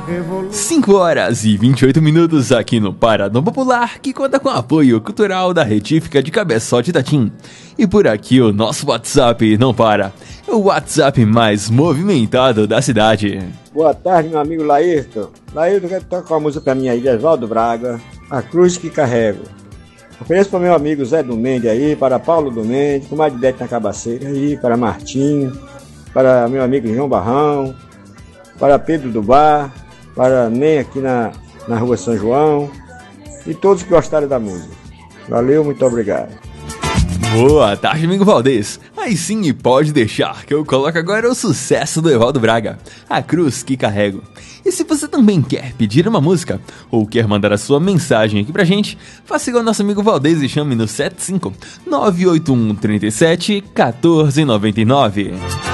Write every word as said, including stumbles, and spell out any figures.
cinco horas e vinte e oito minutos aqui no Paradão Popular, que conta com apoio cultural da Retífica de Cabeçote Itatim. E por aqui o nosso WhatsApp não para, é o WhatsApp mais movimentado da cidade. Boa tarde, meu amigo Laírton. Laírton, quer tocar uma música pra mim aí, de Oswaldo Braga, A Cruz que Carrego. Ofereço para meu amigo Zé Dumendes aí, para Paulo Dumendes, com mais de dez na cabaceira aí, para Martinho, para meu amigo João Barrão, para Pedro do Bar, para Nem aqui na, na rua São João e todos que gostaram da música. Valeu, muito obrigado. Boa tarde, amigo Valdez. Aí sim, e pode deixar que eu coloco agora o sucesso do Evaldo Braga, A Cruz que Carrego. E se você também quer pedir uma música ou quer mandar a sua mensagem aqui pra gente, faça igual nosso amigo Valdez e chame no sete cinco nove oito um três sete um quatro nove nove.